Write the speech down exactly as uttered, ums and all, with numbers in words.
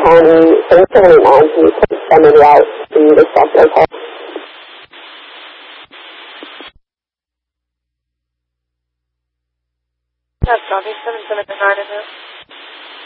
County, seven seventy-nine, can you please send me out to the software call? That's County, seven seventy-nine in there.